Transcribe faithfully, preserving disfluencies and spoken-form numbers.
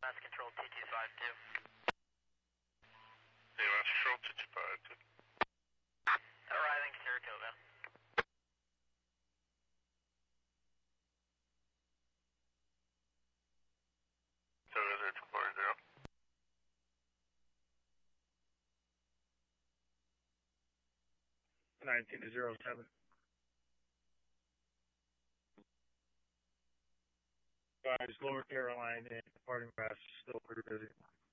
Mass Control T two five two. Yeah, Mass Control T two five two. Arriving Saratoga. Saratoga zero two four zero. nineteen to zero seven. Guys, Lower Carolina, departing west, still pretty busy.